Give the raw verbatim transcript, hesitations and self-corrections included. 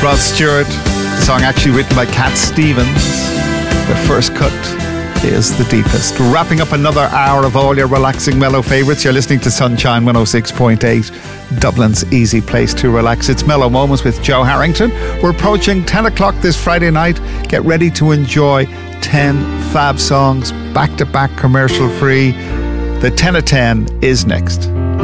Rod Stewart. The song actually written by Cat Stevens. The first cut is the deepest. Wrapping up another hour of all your relaxing mellow favourites. You're listening to Sunshine one oh six point eight, Dublin's easy place to relax. It's Mellow Moments with Joe Harrington. We're approaching ten o'clock this Friday night. Get ready to enjoy ten fab songs, back to back, commercial free. The ten of ten is next.